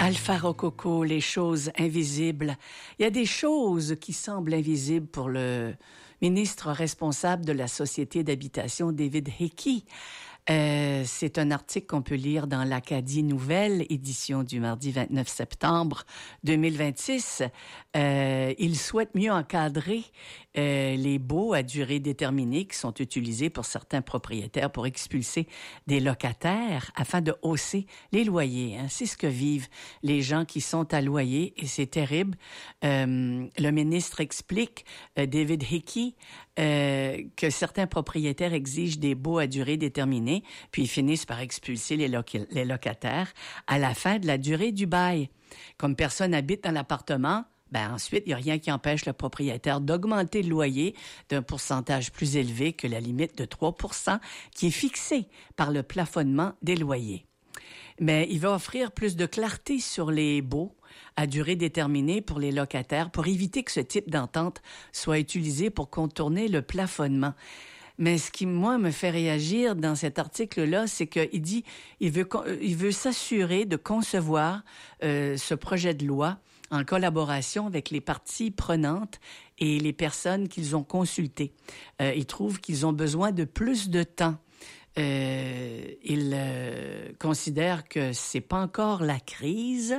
Alpha Rococo, les choses invisibles. Il y a des choses qui semblent invisibles pour le ministre responsable de la Société d'habitation, David Hickey. C'est un article qu'on peut lire dans l'Acadie Nouvelle, édition du mardi 29 septembre 2026. Il souhaite mieux encadrer les baux à durée déterminée qui sont utilisés pour certains propriétaires pour expulser des locataires afin de hausser les loyers. Hein. C'est ce que vivent les gens qui sont à loyer et c'est terrible. Le ministre explique, David Hickey, que certains propriétaires exigent des baux à durée déterminée, puis ils finissent par expulser les locataires à la fin de la durée du bail. Comme personne habite dans l'appartement, ensuite, il n'y a rien qui empêche le propriétaire d'augmenter le loyer d'un pourcentage plus élevé que la limite de 3% qui est fixée par le plafonnement des loyers. Mais il va offrir plus de clarté sur les baux à durée déterminée pour les locataires pour éviter que ce type d'entente soit utilisé pour contourner le plafonnement. Mais ce qui, moi, me fait réagir dans cet article-là, c'est qu'il dit il veut s'assurer de concevoir ce projet de loi en collaboration avec les parties prenantes et les personnes qu'ils ont consultées. Il trouve qu'ils ont besoin de plus de temps. Il considère que c'est pas encore la crise.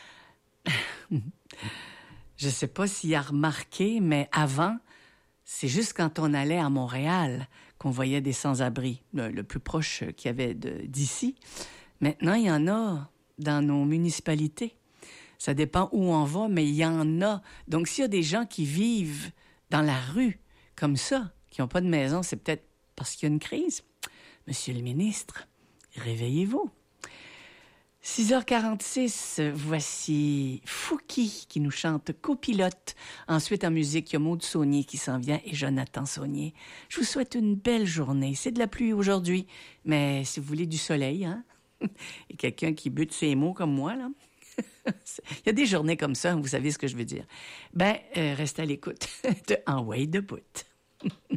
Je sais pas s'il a remarqué, mais avant, c'est juste quand on allait à Montréal qu'on voyait des sans-abri, le plus proche qu'il y avait d'ici. Maintenant, il y en a dans nos municipalités. Ça dépend où on va, mais il y en a. Donc, s'il y a des gens qui vivent dans la rue comme ça, qui n'ont pas de maison, c'est peut-être parce qu'il y a une crise. Monsieur le ministre, réveillez-vous. 6h46, voici Fouki qui nous chante Copilote. Ensuite, en musique, il y a Maud Saunier qui s'en vient et Jonathan Saunier. Je vous souhaite une belle journée. C'est de la pluie aujourd'hui, mais si vous voulez du soleil, hein, et quelqu'un qui bute ses mots comme moi, là, il y a des journées comme ça, vous savez ce que je veux dire. Restez à l'écoute de En Way de bout.